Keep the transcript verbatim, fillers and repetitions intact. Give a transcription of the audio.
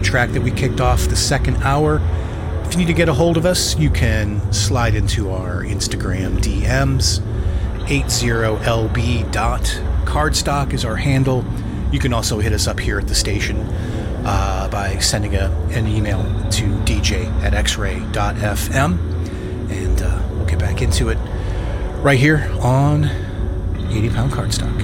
track that we kicked off the second hour. If you need to get a hold of us, you can slide into our Instagram D Ms. eighty L B dot cardstock is our handle. You can also hit us up here at the station uh, by sending a, an email to d j at x ray dot f m, and uh, we'll get back into it right here on eighty pound Cardstock.